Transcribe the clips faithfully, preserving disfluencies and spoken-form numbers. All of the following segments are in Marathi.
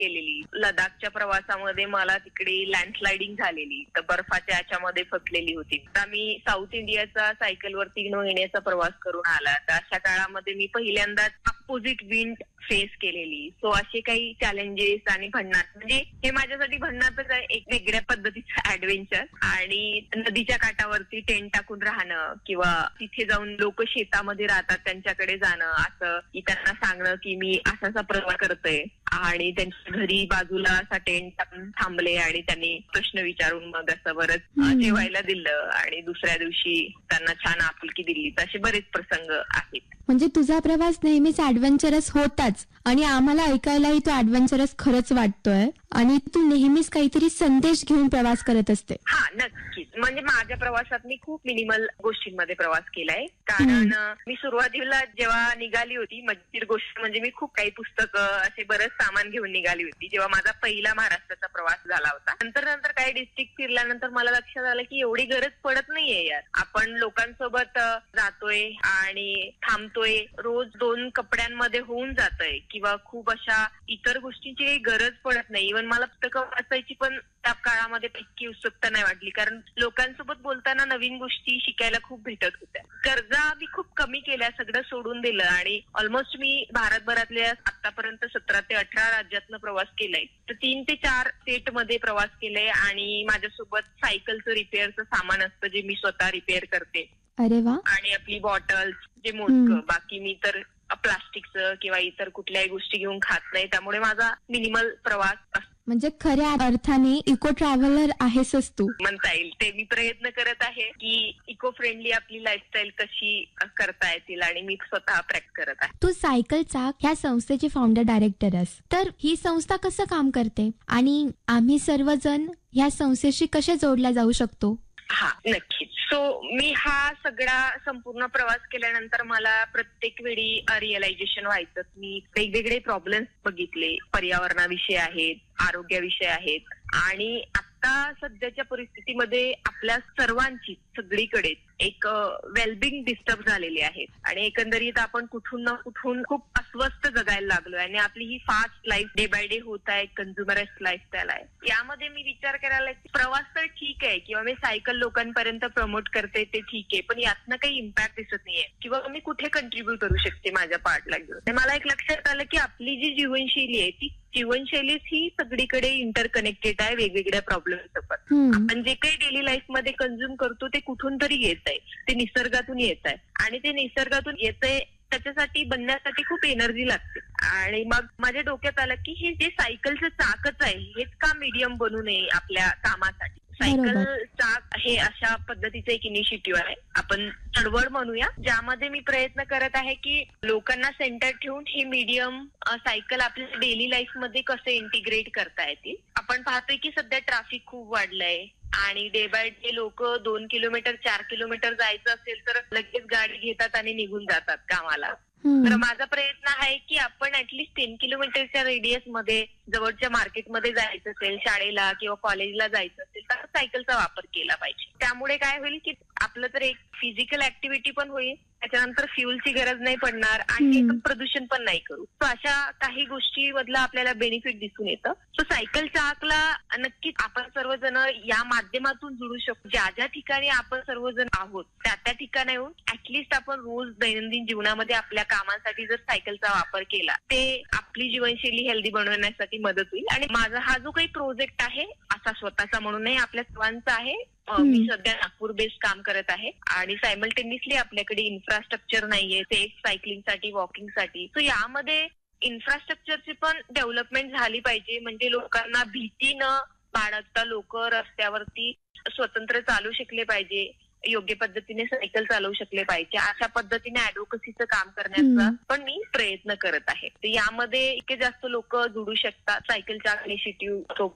केलेली. लडाखच्या प्रवासामध्ये मला तिकडे लँडस्लायडिंग झालेली, तर बर्फाच्या याच्यामध्ये फसलेली होती. आता मी साऊथ इंडियाचा सायकलवरती नऊ महिन्याचा प्रवास करून आला, तर अशा काळामध्ये मी पहिल्यांदाच अपोजिट विंड फेस केलेली. सो असे काही चॅलेंजेस आणि भन्नाट, म्हणजे हे माझ्यासाठी भन्नाटच आहे, एक वेगळ्या पद्धतीचं ऍडव्हेंचर. आणि नदीच्या काठावरती टेंट टाकून राहणं किंवा तिथे जाऊन लोक शेतामध्ये राहतात त्यांच्याकडे जाणं, असं की त्यांना सांगणं की मी असा असा प्रवास करतोय, आणि त्यांच्या घरी बाजूला असा टेंट टाकून थांबले आणि त्यांनी प्रश्न विचारून मग असं बरंच जेवायला दिलं आणि दुसऱ्या दिवशी त्यांना छान आपुलकी दिली. असे बरेच प्रसंग आहेत. म्हणजे तुझा प्रवास नेहमीच ऍडव्हेंचरस होताच आणि आम्हाला ऐकायलाही तो ऍडव्हेंचरस खरंच वाटतोय आणि तू नेहमीच काहीतरी संदेश घेऊन प्रवास करत असते. हा, नक्कीच. म्हणजे माझ्या प्रवासात मी खूप मिनिमल गोष्टींमध्ये प्रवास केलाय. कारण मी सुरुवातीला जेव्हा निघाली होती, मजेशीर गोष्ट म्हणजे मी खूप काही पुस्तकं असे बरंच सामान घेऊन निघाली होती जेव्हा माझा पहिला महाराष्ट्राचा प्रवास झाला होता. नंतर नंतर काही डिस्ट्रिक्ट फिरल्यानंतर मला लक्षात आलं की एवढी गरज पडत नाहीये यार. आपण लोकांसोबत जातोय आणि थांबतोय, रोज दोन कपड्यांमध्ये होऊन जातोय किंवा खूप अशा इतर गोष्टींची काही गरज पडत नाही. इव्हन मला पुस्तकं वाचायची पण त्या काळामध्ये इतकी उत्सुकता नाही वाटली, कारण लोकांसोबत बोलताना नवीन गोष्टी शिकायला खूप भेटत होत्या. गरजा मी खूप कमी केल्या, सगळं सोडून दिलं आणि ऑलमोस्ट मी भारतभरातल्या आतापर्यंत सतरा ते अठरा राज्यातनं प्रवास केलाय. तर तीन ते चार स्टेट मध्ये प्रवास केलाय आणि माझ्यासोबत सायकलचं रिपेअरचं सामान असतं जे मी स्वतः रिपेअर करते. अरे वा. आणि आपली बॉटल्स जे मोजकं, बाकी मी तर प्लास्टिकचं किंवा इतर कुठल्याही गोष्टी घेऊन खात नाही, त्यामुळे माझा मिनिमल प्रवास असतो. म्हणजे खऱ्या अर्थाने इको ट्रॅव्हलर आहेसच तू म्हणता येईल. ते मी प्रयत्न करत आहे की इको फ्रेंडली आपली लाईफस्टाईल कशी करता येतील आणि मी स्वतः प्रॅक्टिस करत आहे. तू सायकल चाक ह्या संस्थेची फाउंडर डायरेक्टर आहेस, तर ही संस्था कसं काम करते आणि आम्ही सर्वजण ह्या संस्थेशी कसे जोडल्या जाऊ शकतो? हा, नक्कीच. सो मी हा सगळा संपूर्ण प्रवास केल्यानंतर मला प्रत्येक वेळी रिअलायझेशन व्हायचं. मी वेगवेगळे प्रॉब्लेम्स बघितले, पर्यावरणाविषयी आहेत, आरोग्याविषयी आहेत आणि आता सध्याच्या परिस्थितीमध्ये आपल्या सर्वांची सगळीकडे एक वेलबिंग डिस्टर्ब झालेली आहे आणि एकंदरीत आपण कुठून ना कुठून खूप अस्वस्थ जगायला लागलोय आणि आपली ही fast life day by day होत आहे, कन्झ्युमरिस्ट लाईफस्टाईल आहे. यामध्ये मी विचार करायला की प्रवास तर ठीक आहे किंवा मी सायकल लोकांपर्यंत प्रमोट करते ते ठीक आहे, पण यातनं काही इम्पॅक्ट दिसत नाहीये किंवा मी कुठे कंट्रीब्युट करू शकते माझ्या पार्टला घेऊन. मला एक लक्षात आलं की आपली जी जीवनशैली आहे ती जीवनशैलीच ही सगळीकडे इंटरकनेक्टेड आहे वेगवेगळ्या प्रॉब्लेम सोबत. आपण जे काही डेली लाईफ मध्ये कन्झ्युम करतो ते कुठून तरी येत आहे, ते निसर्गातून येत आहे आणि ते निसर्गातून येतंय त्याच्यासाठी बनण्यासाठी खूप एनर्जी लागते. आणि मग माझ्या डोक्यात आलं की हे जे सायकलचं चाकच आहे हेच का मीडियम बनू नये आपल्या कामासाठी. सायकल चाक हे अशा पद्धतीचं एक इनिशिएटिव्ह आहे, आपण चळवळ म्हणूया, ज्यामध्ये मी प्रयत्न करत आहे की लोकांना सेंटर ठेवून हे मीडियम सायकल आपल्या डेली लाईफ मध्ये कसं इंटिग्रेट करता येतील. आपण पाहतोय की सध्या ट्रॅफिक खूप वाढलंय आणि डे बाय डे लोक दोन किलोमीटर चार किलोमीटर जायचं असेल तर लगेच गाडी घेतात आणि निघून जातात कामाला. तर माझा प्रयत्न आहे की आपण ऍटलीस्ट टेन किलोमीटरच्या रेडियस मध्ये जवळच्या मार्केटमध्ये जायचं असेल, शाळेला किंवा कॉलेजला जायचं असेल तर सायकलचा वापर केला पाहिजे. त्यामुळे काय होईल की आपलं तर एक फिजिकल ऍक्टिव्हिटी पण होईल, त्याच्यानंतर फ्युलची गरज नाही पडणार आणि प्रदूषण पण नाही करू. सो अशा काही गोष्टी मधला आपल्याला बेनिफिट दिसून येतं. सो सायकल चाकला नक्कीच आपण सर्वजण या माध्यमातून जुळू शकतो. ज्या ज्या ठिकाणी आपण सर्वजण आहोत त्या त्या ठिकाणी येऊन ऍटलीस्ट आपण रोज दैनंदिन जीवनामध्ये आपल्या कामांसाठी जर सायकलचा वापर केला ते आपली जीवनशैली हेल्दी बनवण्यासाठी मदत होईल. आणि माझा हा जो काही प्रोजेक्ट आहे असा स्वतःचा म्हणून नाही, आपल्या सर्वांचा आहे. मी सध्या नागपूर बेस्ड काम करत आहे आणि सायमल्टेनियसली आपल्याकडे इन्फ्रास्ट्रक्चर नाहीये सेफ सायकलिंगसाठी, वॉकिंगसाठी. सो यामध्ये इन्फ्रास्ट्रक्चरची पण डेव्हलपमेंट झाली पाहिजे, म्हणजे लोकांना भीती न बाळगता लोक रस्त्यावरती स्वतंत्र चालू शकले पाहिजे, योग्य पद्धतीने सायकल चालवू शकले पाहिजे. अशा पद्धतीने ऍडव्होकसीचं काम करण्याचा पण मी प्रयत्न करत आहे. तर यामध्ये इतके जास्त लोक जुडू शकतात सायकलच्या इनिशिएटिव्ह सोबत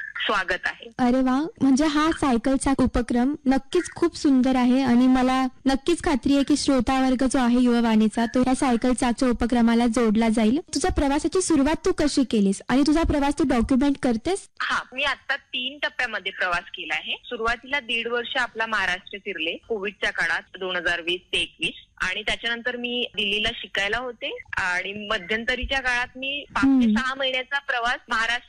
स्वागत आहे. अरे वा, म्हणजे हा सायकलचा उपक्रम नक्कीच खूप सुंदर आहे आणि मला नक्कीच खात्री आहे की श्रोता वर्ग जो आहे युववाणीचा तो या सायकल चाकच्या उपक्रमाला जोडला जाईल. तुझ्या प्रवासाची सुरुवात तू कशी केलीस आणि तुझा प्रवास तू डॉक्युमेंट करतेस? हा, मी आता तीन टप्प्यामध्ये प्रवास केला आहे. सुरुवातीला दीड वर्ष आपला महाराष्ट्र फिरले कोविडच्या काळात दोन हजार वीस ते एकवीस आणि त्याच्यानंतर मी दिल्लीला शिकायला होते आणि मध्यंतरीच्या काळात मी पाच ते हम्म. सहा महिन्याचा प्रवास महाराष्ट्र